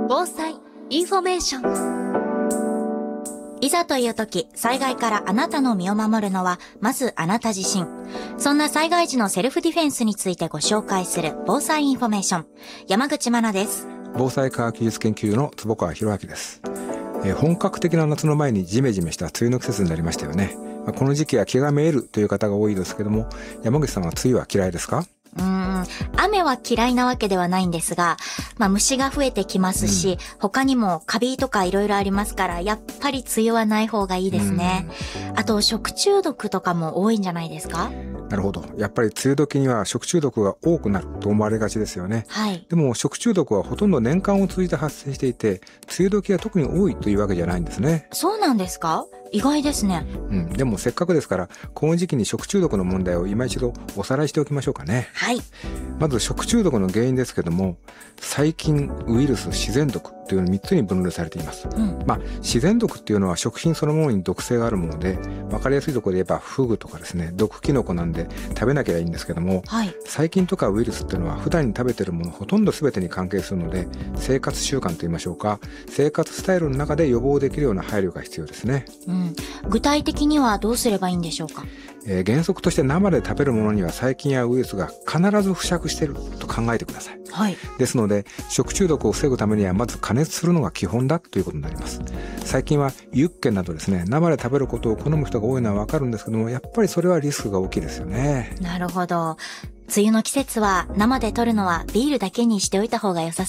防災インフォメーション。いざという時、災害からあなたの身を守るのはまずあなた自身。そんな災害時のセルフディフェンスについてご紹介する防災インフォメーション、山口真奈です。 防災科学技術研究の坪川博明です。本格的な夏の前にジメジメした梅雨の季節になりましたよね。この時期は気がめいるという方が多いですけども、山口さんは梅雨は嫌いですか？ 雨は嫌いなわけではないんですが、虫が増えてきますし、他にもカビとかいろいろありますから、やっぱり梅雨はない方がいいですね。あと食中毒とかも多いんじゃないですか？ なるほど。やっぱり梅雨時には食中毒が多くなると思われがちですよね。 はい。 でも食中毒はほとんど年間を通じて発生していて、梅雨時は特に多いというわけじゃないんですね。 そうなんですか？意外ですね。 でもせっかくですから、この時期に食中毒の問題を今一度おさらいしておきましょうかね。 はい。 まず食中毒の原因ですけども、細菌、ウイルス、自然毒というの3つに分類されています。自然毒っていうのは食品そのものに毒性があるもので、分かりやすいところで言えばフグとかですね、毒キノコなんで食べなきゃいいんですけども、細菌とかウイルスっていうのは普段に食べてるものほとんど全てに関係するので、生活習慣といいましょうか、生活スタイルの中で予防できるような配慮が必要ですね。 具体的にはどうすればいいんでしょうか？ 原則として生で食べるものには細菌やウイルスが必ず付着していると考えてください。ですので食中毒を防ぐためにはまず加熱するのが基本だということになります。最近はユッケなどですね、生で食べることを好む人が多いのはわかるんですけども、やっぱりそれはリスクが大きいですよね。 なるほど。梅雨の季節は生で摂るのはビールだけにしておいた方が良さ